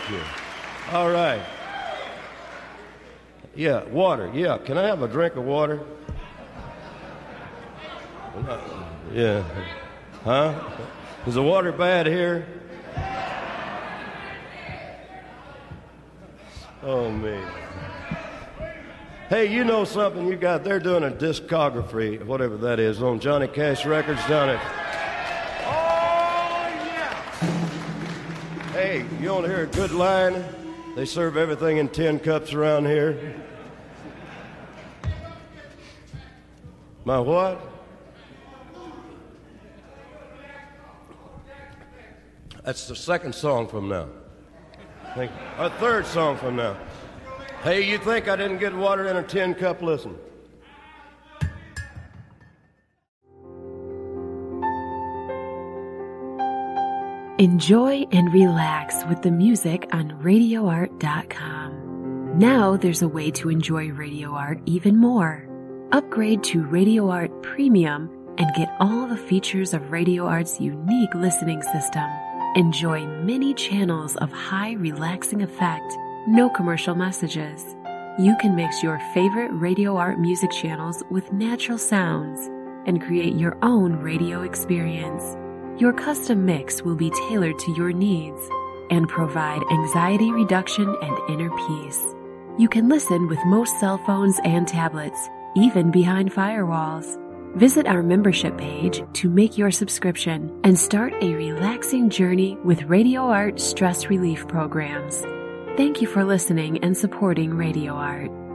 Thank you. All right. Yeah, water. Yeah, can I have a drink of water? Yeah. Huh? Is the water bad here? Oh, man. Hey, you know something you got? They're doing a discography, whatever that is, on Johnny Cash Records down at... Oh, yeah! Hey, you want to hear a good line? They serve everything in tin cups around here. My what? That's the second song from now. Our third song from now. Hey, you think I didn't get water in a tin cup? Listen. Enjoy and relax with the music on RadioArt.com. Now there's a way to enjoy Radio Art even more. Upgrade to Radio Art Premium and get all the features of Radio Art's unique listening system. Enjoy many channels of high relaxing effect, no commercial messages. You can mix your favorite Radio Art music channels with natural sounds and create your own radio experience. Your custom mix will be tailored to your needs and provide anxiety reduction and inner peace. You can listen with most cell phones and tablets, even behind firewalls. Visit our membership page to make your subscription and start a relaxing journey with Radio Art stress relief programs. Thank you for listening and supporting Radio Art.